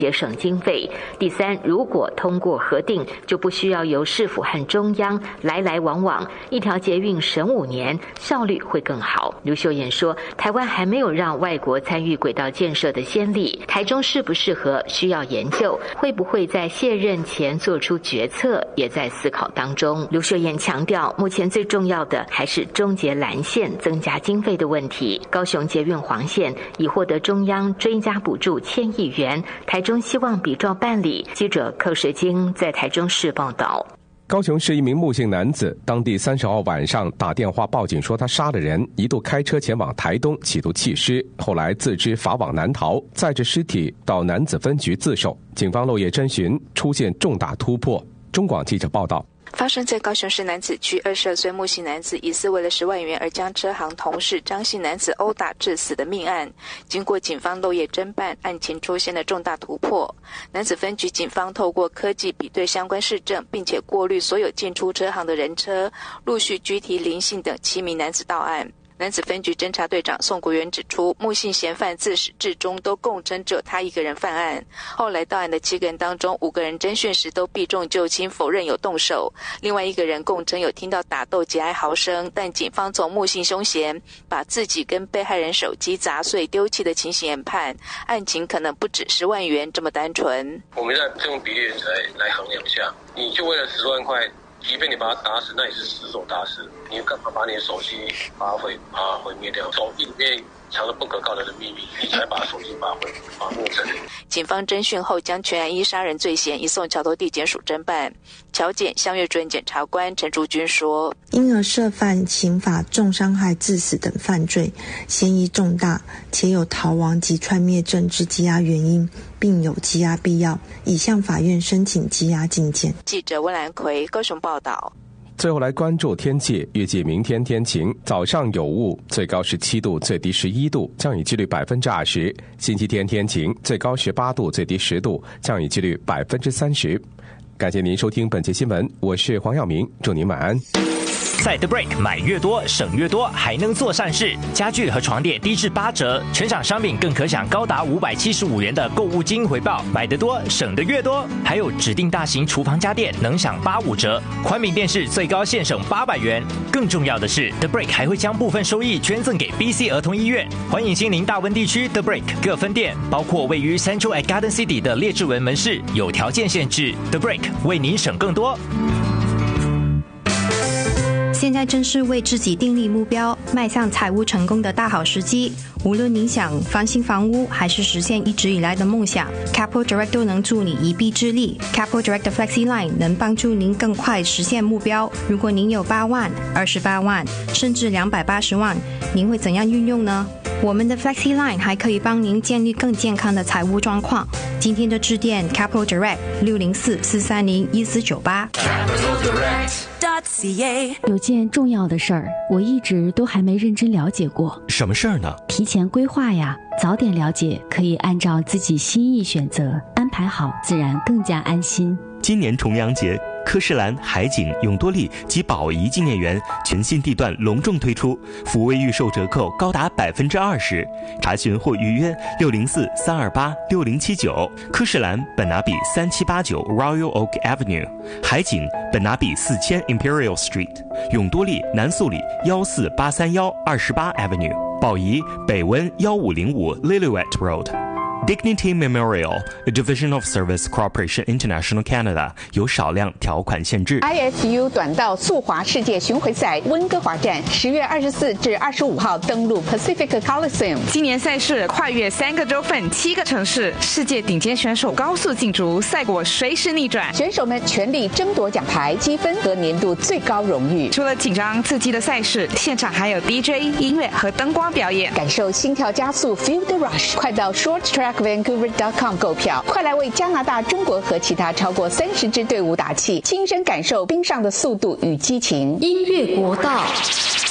节省经费。第三，如果通过核定，就不需要由市府和中央来来往往，一条捷运省5年，效率会更好。刘秀燕说，台湾还没有让外国参与轨道建设的先例，台中适不适合需要研究，会不会在卸任前做出决策，也在思考当中。刘秀燕强调，目前最重要的还是终结蓝线增加经费的问题。高雄捷运黄线已获得中央追加补助1000亿元，台中希望比照办理。记者寇时京在台中市报道。 高雄市一名穆姓男子，当地30号晚上打电话报警说他杀了人，一度开车前往台东企图弃尸，后来自知法网难逃，载着尸体到男子分局自首。警方漏夜侦讯，出现重大突破。中广记者报道。 发生在高雄市楠梓区22岁穆姓男子疑似为了10万元而将车行同事张姓男子殴打致死的命案，经过警方漏夜侦办，案情出现了重大突破。楠梓分局警方透过科技比对相关事证，并且过滤所有进出车行的人车，陆续拘提林姓等7名男子到案。楠梓分局侦查队长宋国元指出，穆姓嫌犯自始至终都供称只有他一个人犯案，后来到案的7个人当中，5个人侦讯时都避重就轻，否认有动手，另外1个人供称有听到打斗及哀嚎声，但警方从穆姓凶嫌把自己跟被害人手机砸碎丢弃的情形研判，案情可能不止10万元这么单纯。 我们在用比例来衡量一下，你就为了10万块，即便你把他打死，那也是失手打死。你干嘛把你的手机把它毁灭掉？手机里面藏着不可告人的秘密，你才把手机把它没成。 警方侦讯后，将全案依杀人罪嫌移送桥头地检署侦办。桥检相越主任检察官陈竹君说：“ 因而涉犯刑法重伤害致死等犯罪，嫌疑重大，且有逃亡及串灭证之羁押原因，并有羁押必要，已向法院申请羁押禁见。” 记者温兰奎高雄报道。 最后来关注天气，预计明天天晴，早上有雾，最高17度，最低11度，降雨几率20%。星期天天晴，最高18度，最低10度，降雨几率30%。感谢您收听本期新闻，我是黄耀明，祝您晚安。 在 The Break 买越多省越多，还能做善事。家具和床垫低至8折，全场商品更可享高达575元的购物金回报。买得多，省得越多。还有指定大型厨房家电能享85折，宽屏电视最高现省800元。更重要的是 ，The Break 还会将部分收益捐赠给 BC 儿童医院。欢迎亲临大温地区 The Break 各分店，包括位于 Central at Garden City 的列治文门市，有条件限制。The Break 为您省更多。 现在正是为自己订立目标、迈向财务成功的大好时机。无论您想翻新房屋，还是实现一直以来的梦想， Capital Direct 都能助你一臂之力。Capital Direct 的 Flexi Line 能帮助您更快实现目标。如果您有8万、28万，甚至280万，您会怎样运用呢？我们的 Flexi Line 还可以帮您建立更健康的财务状况。今天就致电 Capital Direct 604-430-1498。 有件重要的事儿，我一直都还没认真了解过。 什么事儿呢？ 提前规划呀，早点了解，可以按照自己心意选择，安排好，自然更加安心。 今年重阳节，科士兰、海景、永多利及宝仪纪念园全新地段隆重推出，福威预售折扣高达20%。查询或预约604-328-6079。科士兰本拿比3789 Royal Oak Avenue， 海景本拿比4000 Imperial Street， 永多利南素里14831 28 Avenue， 宝仪北温1505 Lillooet Road。Dignity Memorial, a division of Service Corporation International Canada， 有少量条款限制。 ISU 短道速滑世界巡回赛温哥华站10月24至25号登陆 Pacific Coliseum。 今年赛事跨越3个州份、7个城市，世界顶尖选手高速竞逐，赛果随时逆转。 选手们全力争夺奖牌、积分和年度最高荣誉。 除了紧张刺激的赛事，现场还有 DJ 音乐和灯光表演， 感受心跳加速 Feel the Rush。快到 shorttrackvancouver.com 购票，快来为加拿大、中国和其他超过30支队伍打气，亲身感受冰上的速度与激情。 音乐国道。